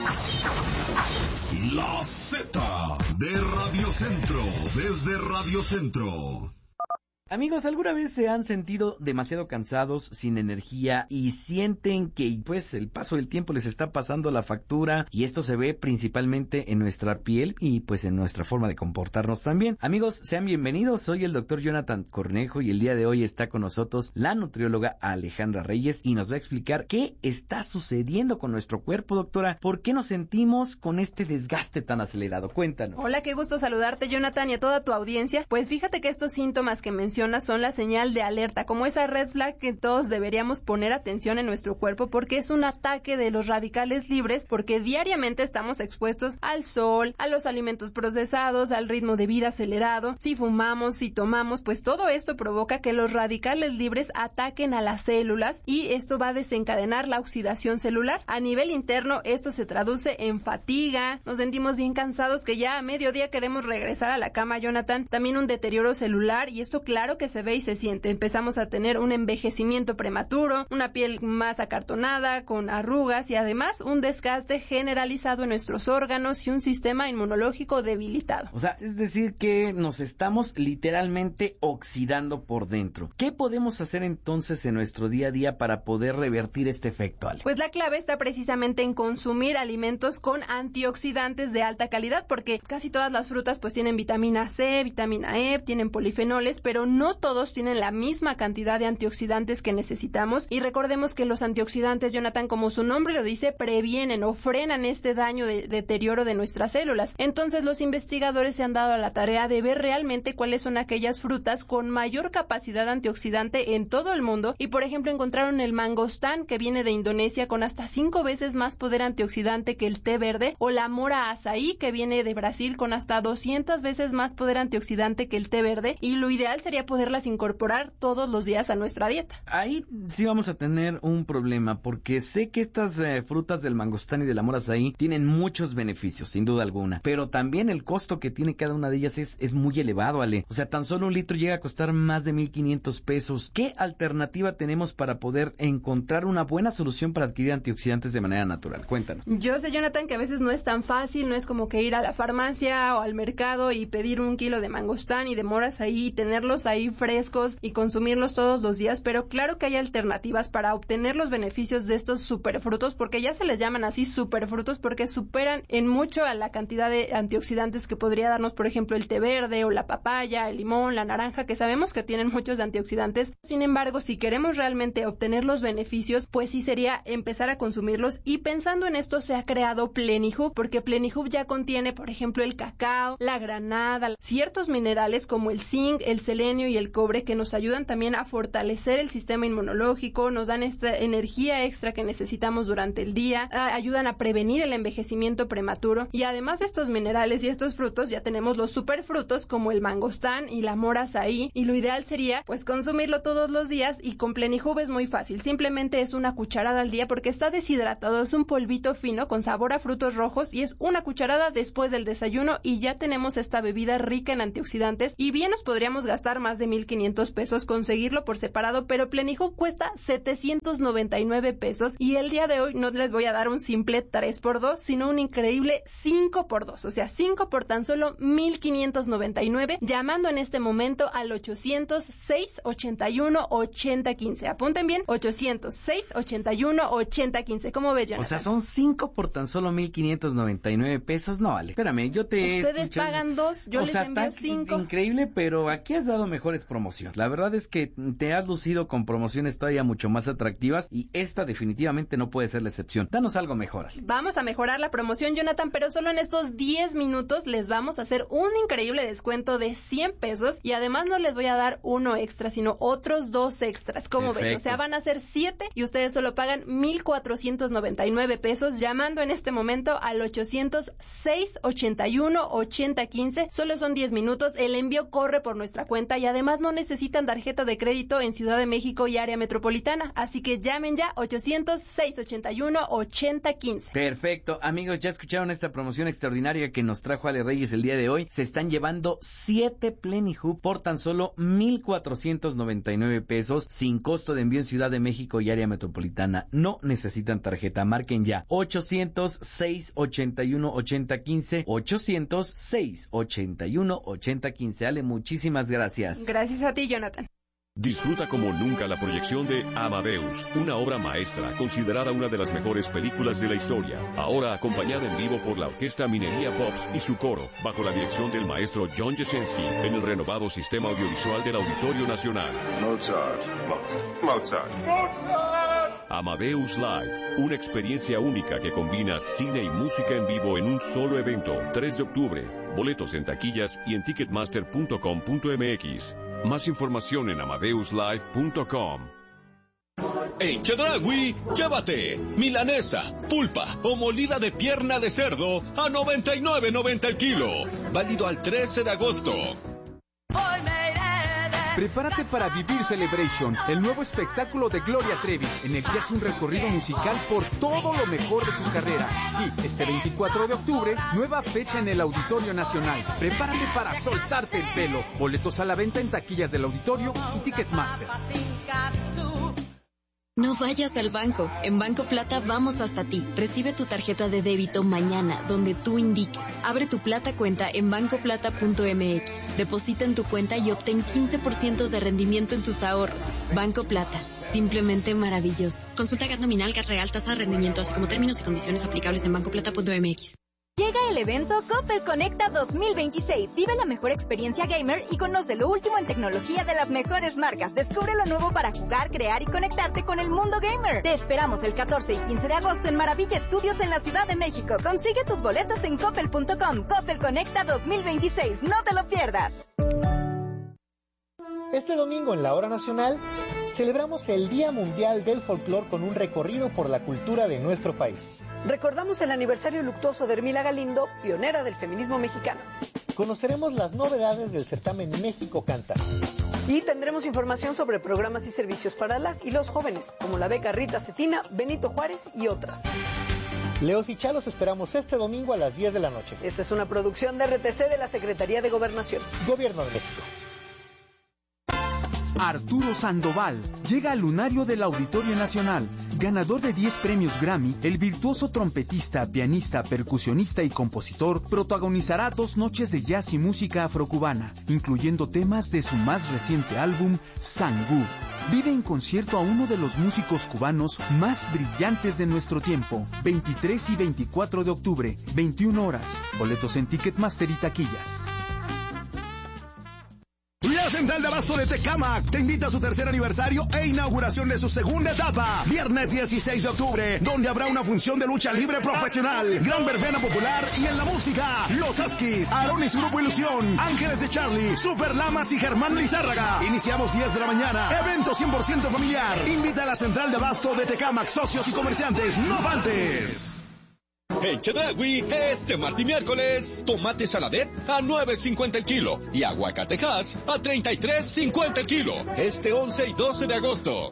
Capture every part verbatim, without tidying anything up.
La Z de Radio Centro, desde Radio Centro. Amigos, ¿alguna vez se han sentido demasiado cansados, sin energía y sienten que pues el paso del tiempo les está pasando la factura y esto se ve principalmente en nuestra piel y pues en nuestra forma de comportarnos también? Amigos, sean bienvenidos, soy el doctor Jonathan Cornejo y el día de hoy está con nosotros la nutrióloga Alejandra Reyes y nos va a explicar qué está sucediendo con nuestro cuerpo, doctora. ¿Por qué nos sentimos con este desgaste tan acelerado? Cuéntanos. Hola, qué gusto saludarte, Jonathan, y a toda tu audiencia. Pues fíjate que estos síntomas que mencionas son la señal de alerta, como esa red flag que todos deberíamos poner atención en nuestro cuerpo porque es un ataque de los radicales libres, porque diariamente estamos expuestos al sol, a los alimentos procesados, al ritmo de vida acelerado. Si fumamos, si tomamos, pues todo esto provoca que los radicales libres ataquen a las células y esto va a desencadenar la oxidación celular. A nivel interno, esto se traduce en fatiga, nos sentimos bien cansados que ya a mediodía queremos regresar a la cama, Jonathan. También un deterioro celular y esto claro que se ve y se siente. Empezamos a tener un envejecimiento prematuro, una piel más acartonada, con arrugas y además un desgaste generalizado en nuestros órganos y un sistema inmunológico debilitado. O sea, es decir que nos estamos literalmente oxidando por dentro. ¿Qué podemos hacer entonces en nuestro día a día para poder revertir este efecto, Ale? Pues la clave está precisamente en consumir alimentos con antioxidantes de alta calidad, porque casi todas las frutas pues tienen vitamina C, vitamina E, tienen polifenoles, pero no todos tienen la misma cantidad de antioxidantes que necesitamos y recordemos que los antioxidantes, Jonathan, como su nombre lo dice, previenen o frenan este daño de deterioro de nuestras células. Entonces los investigadores se han dado a la tarea de ver realmente cuáles son aquellas frutas con mayor capacidad antioxidante en todo el mundo y por ejemplo encontraron el mangostán que viene de Indonesia con hasta cinco veces más poder antioxidante que el té verde o la mora azaí que viene de Brasil con hasta doscientas veces más poder antioxidante que el té verde y lo ideal sería poderlas incorporar todos los días a nuestra dieta. Ahí sí vamos a tener un problema, porque sé que estas eh, frutas del mangostán y de la mora azaí tienen muchos beneficios, sin duda alguna, pero también el costo que tiene cada una de ellas es, es muy elevado, Ale. O sea, tan solo un litro llega a costar más de mil quinientos pesos. ¿Qué alternativa tenemos para poder encontrar una buena solución para adquirir antioxidantes de manera natural? Cuéntanos. Yo sé, Jonathan, que a veces no es tan fácil, no es como que ir a la farmacia o al mercado y pedir un kilo de mangostán y de moras ahí y tenerlos ahí frescos y consumirlos todos los días, pero claro que hay alternativas para obtener los beneficios de estos superfrutos, porque ya se les llaman así superfrutos porque superan en mucho a la cantidad de antioxidantes que podría darnos, por ejemplo, el té verde o la papaya, el limón, la naranja, que sabemos que tienen muchos antioxidantes. Sin embargo, si queremos realmente obtener los beneficios, pues sí sería empezar a consumirlos y pensando en esto se ha creado Plenihub, porque Plenihub ya contiene, por ejemplo, el cacao, la granada, ciertos minerales como el zinc, el selenio y el cobre que nos ayudan también a fortalecer el sistema inmunológico, nos dan esta energía extra que necesitamos durante el día, ayudan a prevenir el envejecimiento prematuro y además de estos minerales y estos frutos ya tenemos los superfrutos como el mangostán y la mora azaí y lo ideal sería pues consumirlo todos los días y con Plenihub es muy fácil, simplemente es una cucharada al día porque está deshidratado, es un polvito fino con sabor a frutos rojos y es una cucharada después del desayuno y ya tenemos esta bebida rica en antioxidantes y bien nos podríamos gastar más de mil quinientos pesos conseguirlo por separado, pero Plenihub cuesta setecientos noventa y nueve pesos y el día de hoy no les voy a dar un simple tres por dos, sino un increíble cinco por dos, o sea, cinco por tan solo mil quinientos noventa y nueve, llamando en este momento al ochocientos seis ochenta y uno ochenta quince. Apunten bien, ochocientos seis ochenta y uno ochenta quince. ¿Cómo ves, Jonathan? O sea, son cinco por tan solo mil quinientos noventa y nueve pesos. No, vale. Espérame, yo te Ustedes escuchas... pagan dos, yo o les sea, envío está cinco. Increíble, pero aquí has dado mejores promociones. La verdad es que te has lucido con promociones todavía mucho más atractivas y esta definitivamente no puede ser la excepción. Danos algo mejor. Vamos a mejorar la promoción, Jonathan, pero solo en estos diez minutos les vamos a hacer un increíble descuento de cien pesos y además no les voy a dar uno extra, sino otros dos extras. ¿Cómo Perfecto. ves? O sea, van a ser siete y ustedes solo pagan mil cuatrocientos noventa y nueve pesos llamando en este momento al ochocientos seis ochenta y uno ochenta quince. Solo son diez minutos, el envío corre por nuestra cuenta y además no necesitan tarjeta de crédito en Ciudad de México y área metropolitana. Así que llamen ya ochocientos, seiscientos ochenta y uno, ochenta quince. Perfecto. Amigos, ya escucharon esta promoción extraordinaria que nos trajo Ale Reyes el día de hoy. Se están llevando siete Plenihub por tan solo mil cuatrocientos noventa y nueve pesos sin costo de envío en Ciudad de México y área metropolitana. No necesitan tarjeta. Marquen ya ochocientos, seiscientos ochenta y uno, ochenta quince, ochocientos, seiscientos ochenta y uno, ochenta quince. Ale, muchísimas gracias. Gracias a ti, Jonathan. Disfruta como nunca la proyección de Amadeus, una obra maestra considerada una de las mejores películas de la historia. Ahora acompañada en vivo por la Orquesta Minería Pops y su coro, bajo la dirección del maestro John Jesensky, en el renovado sistema audiovisual del Auditorio Nacional. Mozart, Mozart, Mozart. Mozart. Amadeus Live, una experiencia única que combina cine y música en vivo en un solo evento. tres de octubre. Boletos en taquillas y en ticketmaster punto com punto m x. Más información en amadeus live punto com. En Chedraui, llévate milanesa, pulpa o molida de pierna de cerdo a noventa y nueve noventa el kilo. Válido al trece de agosto. Prepárate para Vivir Celebration, el nuevo espectáculo de Gloria Trevi, en el que hace un recorrido musical por todo lo mejor de su carrera. Sí, este veinticuatro de octubre, nueva fecha en el Auditorio Nacional. Prepárate para soltarte el pelo. Boletos a la venta en taquillas del Auditorio y Ticketmaster. No vayas al banco. En Banco Plata vamos hasta ti. Recibe tu tarjeta de débito mañana, donde tú indiques. Abre tu Plata cuenta en banco plata punto m x. Deposita en tu cuenta y obtén quince por ciento de rendimiento en tus ahorros. Banco Plata. Simplemente maravilloso. Consulta G A T nominal, G A T real, tasa de rendimiento, así como términos y condiciones aplicables en banco plata punto m x. Llega el evento Coppel Conecta dos mil veintiséis. Vive la mejor experiencia gamer y conoce lo último en tecnología de las mejores marcas. Descubre lo nuevo para jugar, crear y conectarte con el mundo gamer. Te esperamos el catorce y quince de agosto en Maravilla Studios en la Ciudad de México. Consigue tus boletos en coppel punto com. Coppel Conecta dos mil veintiséis. No te lo pierdas. Este domingo en la Hora Nacional celebramos el Día Mundial del Folclor con un recorrido por la cultura de nuestro país. Recordamos el aniversario luctuoso de Hermila Galindo, pionera del feminismo mexicano. Conoceremos las novedades del certamen México Canta. Y tendremos información sobre programas y servicios para las y los jóvenes, como la beca Rita Cetina, Benito Juárez y otras. Leos y Chalos esperamos este domingo a las diez de la noche. Esta es una producción de R T C de la Secretaría de Gobernación. Gobierno de México. Arturo Sandoval llega al lunario del Auditorio Nacional. Ganador de diez premios Grammy, el virtuoso trompetista, pianista, percusionista y compositor protagonizará dos noches de jazz y música afrocubana, incluyendo temas de su más reciente álbum, Sangú. Vive en concierto a uno de los músicos cubanos más brillantes de nuestro tiempo. veintitrés y veinticuatro de octubre, veintiuna horas. Boletos en Ticketmaster y taquillas. La Central de Abasto de Tecámac te invita a su tercer aniversario e inauguración de su segunda etapa, viernes dieciséis de octubre, donde habrá una función de lucha libre profesional, gran verbena popular y en la música, Los Askis, Aarón y su grupo Ilusión, Ángeles de Charlie, Super Lamas y Germán Lizárraga. Iniciamos diez de la mañana, evento cien por ciento familiar. Invita a la Central de Abasto de Tecámac, socios y comerciantes, no faltes. En Chedraui, este martes y miércoles, tomate saladet a nueve cincuenta el kilo y aguacatejas a treinta y tres cincuenta el kilo. Este once y doce de agosto.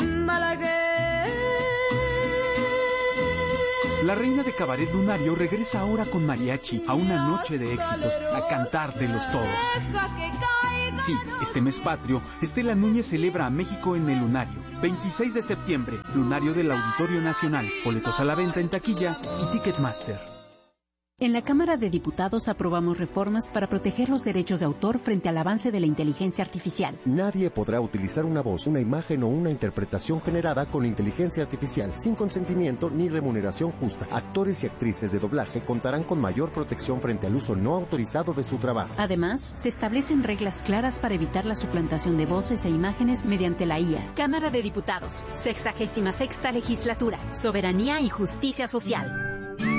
La reina de Cabaret Lunario regresa ahora con mariachi a una noche de éxitos, a cantar de los todos. Sí, este mes patrio, Estela Núñez celebra a México en el Lunario. veintiséis de septiembre, Lunario del Auditorio Nacional. Boletos a la venta en taquilla y Ticketmaster. En la Cámara de Diputados aprobamos reformas para proteger los derechos de autor frente al avance de la inteligencia artificial. Nadie podrá utilizar una voz, una imagen o una interpretación generada con inteligencia artificial sin consentimiento ni remuneración justa. Actores y actrices de doblaje contarán con mayor protección frente al uso no autorizado de su trabajo. Además, se establecen reglas claras para evitar la suplantación de voces e imágenes mediante la I A. Cámara de Diputados, sexagésima sexta legislatura, soberanía y justicia social.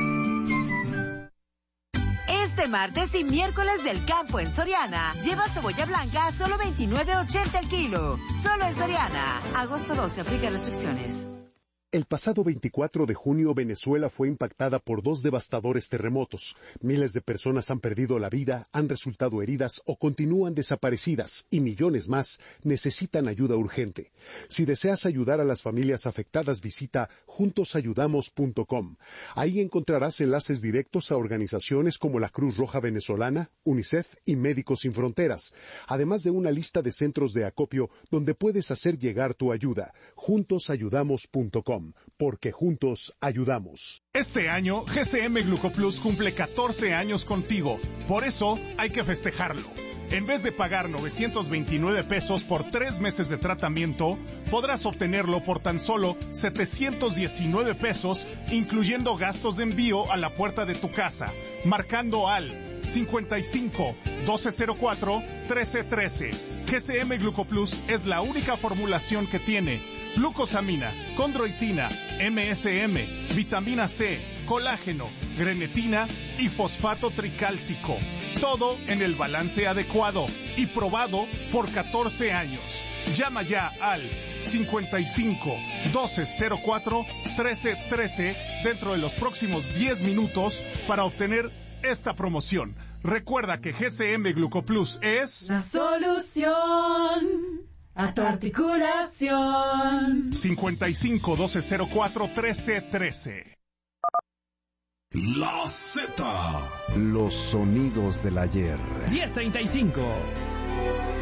Este martes y miércoles del campo en Soriana, lleva cebolla blanca a solo veintinueve ochenta el kilo. Solo en Soriana. Agosto doce, aplica restricciones. El pasado veinticuatro de junio, Venezuela fue impactada por dos devastadores terremotos. Miles de personas han perdido la vida, han resultado heridas o continúan desaparecidas y millones más necesitan ayuda urgente. Si deseas ayudar a las familias afectadas, visita juntos ayudamos punto com. Ahí encontrarás enlaces directos a organizaciones como la Cruz Roja Venezolana, UNICEF y Médicos Sin Fronteras, además de una lista de centros de acopio donde puedes hacer llegar tu ayuda. juntos ayudamos punto com. Porque juntos ayudamos. Este año, G C M Glucoplus cumple catorce años contigo. Por eso, hay que festejarlo. En vez de pagar novecientos veintinueve pesos por tres meses de tratamiento, podrás obtenerlo por tan solo setecientos diecinueve pesos, incluyendo gastos de envío a la puerta de tu casa, marcando al cincuenta y cinco, doce cero cuatro, trece trece. G C M Glucoplus es la única formulación que tiene glucosamina, condroitina, M S M, vitamina C, colágeno, grenetina y fosfato tricálcico. Todo en el balance adecuado y probado por catorce años. Llama ya al cincuenta y cinco, doce cero cuatro, trece trece dentro de los próximos diez minutos para obtener esta promoción. Recuerda que G C M Glucoplus es la solución a tu articulación. cincuenta y cinco, doce cero cuatro, trece trece. La Z. Los sonidos del ayer. diez treinta y cinco.